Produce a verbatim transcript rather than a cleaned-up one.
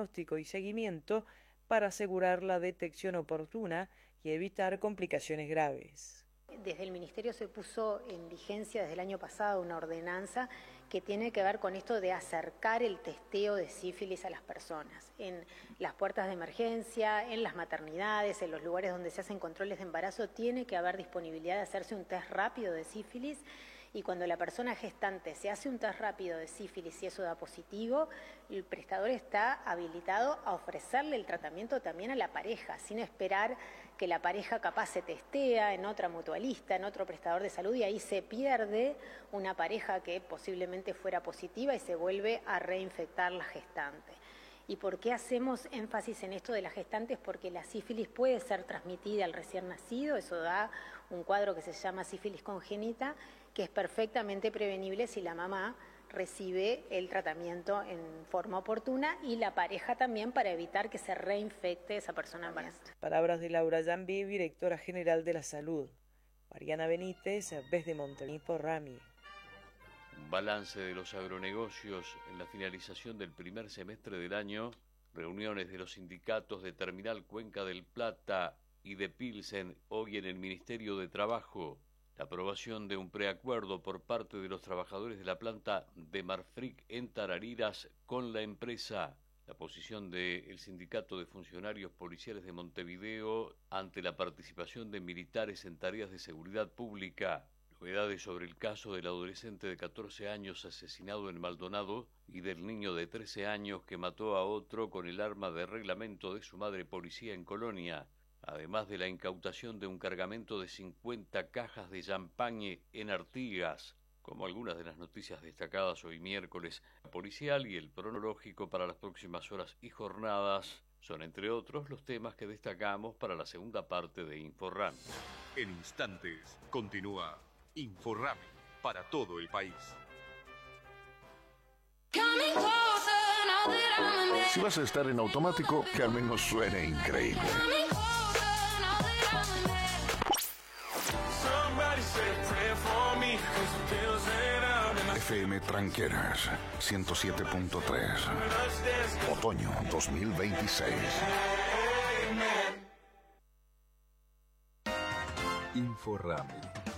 diagnóstico y seguimiento para asegurar la detección oportuna y evitar complicaciones graves. Desde el Ministerio se puso en vigencia desde el año pasado una ordenanza que tiene que ver con esto de acercar el testeo de sífilis a las personas. En las puertas de emergencia, en las maternidades, en los lugares donde se hacen controles de embarazo, tiene que haber disponibilidad de hacerse un test rápido de sífilis. Y cuando la persona gestante se hace un test rápido de sífilis y eso da positivo, el prestador está habilitado a ofrecerle el tratamiento también a la pareja, sin esperar que la pareja capaz se testea en otra mutualista, en otro prestador de salud, y ahí se pierde una pareja que posiblemente fuera positiva y se vuelve a reinfectar la gestante. ¿Y por qué hacemos énfasis en esto de las gestantes? Porque la sífilis puede ser transmitida al recién nacido, eso da un cuadro que se llama sífilis congénita, que es perfectamente prevenible si la mamá recibe el tratamiento en forma oportuna y la pareja también, para evitar que se reinfecte esa persona embarazada. Palabras de Laura Yambi, directora general de la Salud. Mariana Benítez, desde Montevideo, Rami. Un balance de los agronegocios en la finalización del primer semestre del año, reuniones de los sindicatos de Terminal Cuenca del Plata y de Pilsen hoy en el Ministerio de Trabajo, la aprobación de un preacuerdo por parte de los trabajadores de la planta de Marfrig en Tarariras con la empresa, la posición del Sindicato de Funcionarios Policiales de Montevideo ante la participación de militares en tareas de seguridad pública, novedades sobre el caso del adolescente de catorce años asesinado en Maldonado y del niño de trece años que mató a otro con el arma de reglamento de su madre policía en Colonia, además de la incautación de un cargamento de cincuenta cajas de champagne en Artigas, como algunas de las noticias destacadas hoy miércoles policial, y el pronológico para las próximas horas y jornadas son, entre otros, los temas que destacamos para la segunda parte de Inforrami. En instantes continúa Inforrami para todo el país. Si vas a estar en automático, que al menos suene increíble. F M Tranqueras ciento siete punto tres. Otoño dos mil veintiséis. Inforrami.